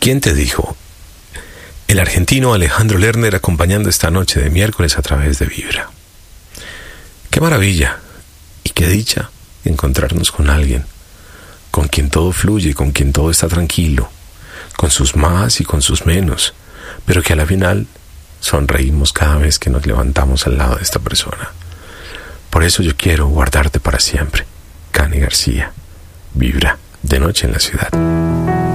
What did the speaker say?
¿Quién te dijo? El argentino Alejandro Lerner acompañando esta noche de miércoles a través de Vibra. Qué maravilla y qué dicha encontrarnos con alguien con quien todo fluye, con quien todo está tranquilo, con sus más y con sus menos, pero que a la final sonreímos cada vez que nos levantamos al lado de esta persona. Por eso yo quiero guardarte para siempre. Cani García, Vibra, de noche en la ciudad.